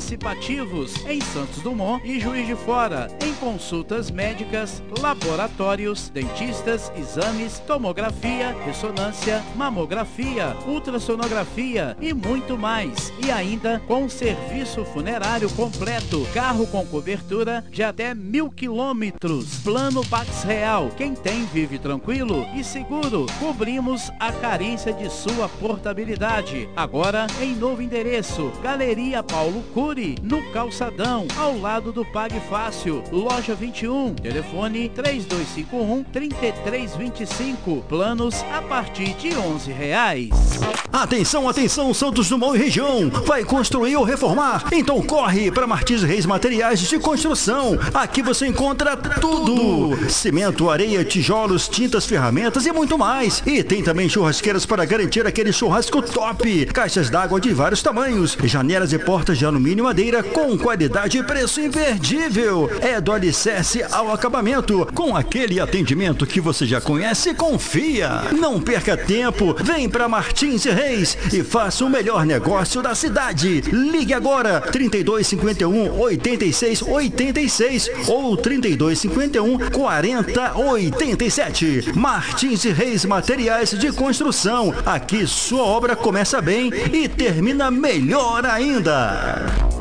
participativos em Santos Dumont e Juiz de Fora, em consultas médicas, laboratórios, dentistas, exames, tomografia, ressonância, mamografia, ultrassonografia e muito mais. E ainda com serviço funerário completo, carro com cobertura de até 1.000 quilômetros. Plano Pax Real, quem tem vive tranquilo e seguro. Cobrimos a carência de sua portabilidade. Agora em novo endereço, Galeria Paulo Cury, no Calçadão, ao lado do Pague Fácil, loja 21, telefone 3251-3325, planos a partir de R$11. Atenção, atenção, Santos Dumont e região, vai construir ou reformar? Então corre para Martins Reis Materiais de Construção. Aqui você encontra tudo: cimento, areia, tijolos, tintas, ferramentas e muito mais. E tem também churrasqueiras para garantir aquele churrasco top, caixas d'água de vários tamanhos, janelas e portas de alumínio e madeira com qualidade e preço imperdível. É do alicerce ao acabamento, com aquele atendimento que você já conhece e confia. Não perca tempo, vem para Martins Reis e faça o melhor negócio da cidade. Ligue agora 3251 8686 ou 3251 4087. Martins Reis Materiais de Construção. Aqui sua obra começa bem e termina melhor ainda.